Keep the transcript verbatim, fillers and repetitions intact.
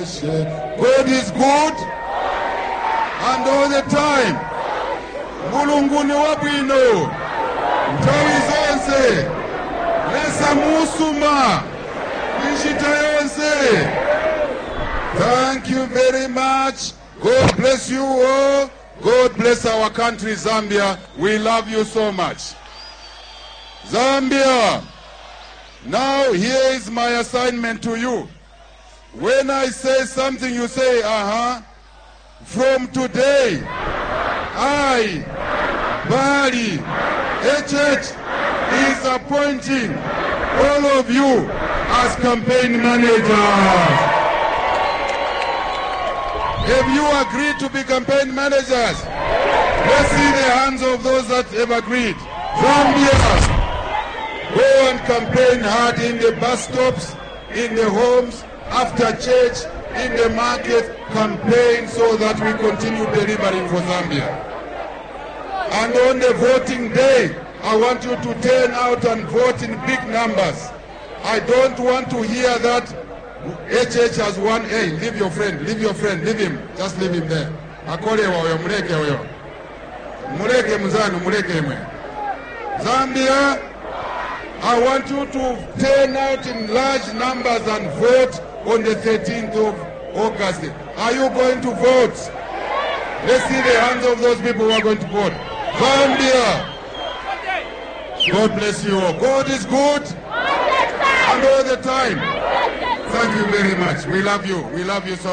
much. God is good and all the time. Mulungu ni wabwino. Ntawi zonse. Lesa musuma. Nishita yonse. Thank you very much. God bless you all. God bless our country, Zambia. We love you so much. Zambia, now here is my assignment to you. When I say something, you say, uh-huh. From today, I, Bali, H H, is appointing all of you as campaign managers. Have you agreed to be campaign managers? Let's see the hands of those that have agreed. Zambia, go and campaign hard in the bus stops, in the homes, after church, in the market. Campaign so that we continue delivering for Zambia. And on the voting day, I want you to turn out and vote in big numbers. I don't want to hear that H H has won. Hey, leave your friend, leave your friend, leave him. Just leave him there. Akole wawe, muleke wawe. Muleke mzano, muleke mwe. Zambia, I want you to turn out in large numbers and vote on the thirteenth of August. Are you going to vote? Let's see the hands of those people who are going to vote. Zambia, God bless you all. God is good and all the time. Thank you very much. We love you. We love you so much.